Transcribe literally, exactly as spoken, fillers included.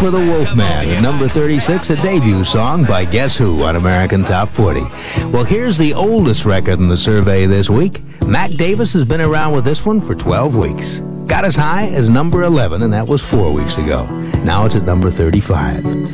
for the Wolfman at number thirty-six, a debut song by Guess Who on American Top forty. Well, here's the oldest record in the survey this week. Mac Davis has been around with this one for twelve weeks. Got as high as number eleven, and that was four weeks ago. Now it's at number thirty-five.